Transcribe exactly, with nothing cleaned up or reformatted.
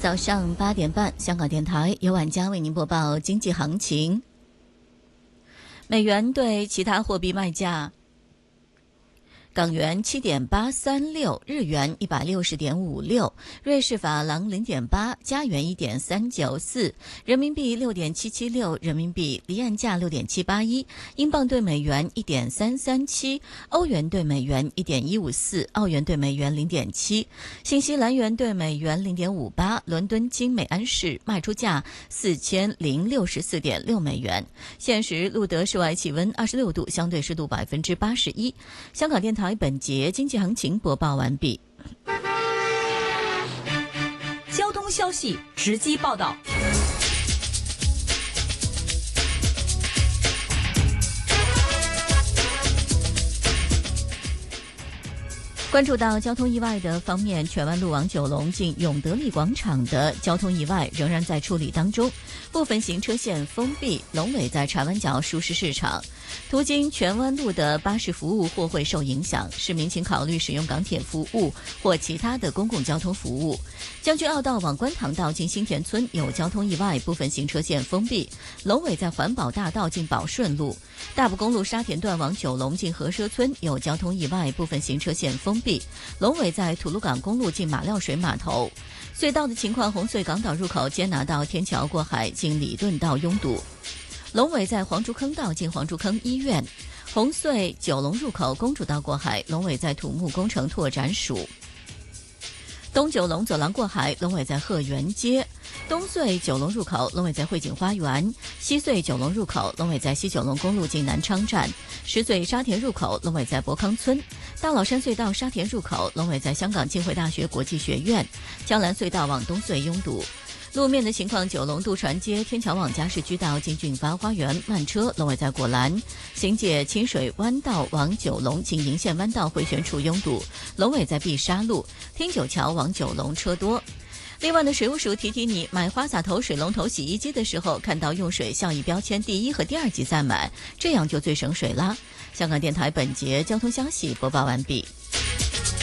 早上八点半，香港电台由晚嘉为您播报经济行情。美元对其他货币卖价：港元七点八三六，日元一百六十点五六，瑞士法郎零点八，加元一点三九四，人民币六点七七六，人民币离岸价六点七八一，英镑对美元一点三三七，欧元对美元一点一五四，澳元对美元零点七，新西兰元对美元零点五八。伦敦金每安士卖出价四千零六十四点六美元。现时录得室外气温二十六度，相对湿度百分之八十一。香港电台本节经济行情播报完毕。 交通消息直击报道。 关注到交通意外的方面，荃湾路往九龙进永德利广场的交通意外仍然在处理当中，部分行车线封闭，龙尾在柴湾角熟食市场。途经荃湾路的巴士服务或会受影响，市民请考虑使用港铁服务或其他的公共交通服务。将军澳道往观塘道进新田村有交通意外，部分行车线封闭，龙尾在环保大道进宝顺路。大埔公路沙田段往九龙进和奢村有交通意外，部分行车线封闭，龙尾在吐露港公路进马料水码头。隧道的情况，红隧港岛入口坚拿道天桥过海进里顿道拥堵，龙尾在黄竹坑道进黄竹坑医院。红隧九龙入口公主道过海，龙尾在土木工程拓展署。东九龙走廊过海，龙尾在鹤园街。东隧九龙入口，龙尾在汇景花园。西隧九龙入口，龙尾在西九龙公路进南昌站。石隧沙田入口，龙尾在博康村。大老山隧道沙田入口，龙尾在香港浸会大学国际学院。江南隧道往东隧拥堵。路面的情况，九龙渡船街天桥往嘉市居道进俊发花园慢车，龙尾在果栏。行解清水湾道往九龙进银线湾道回旋处拥堵，龙尾在碧沙路。汀九桥往九龙车多。另外呢，水务署提提你，买花洒头、水龙头、洗衣机的时候，看到用水效益标签第一和第二级再买，这样就最省水啦。香港电台本节交通消息播报完毕。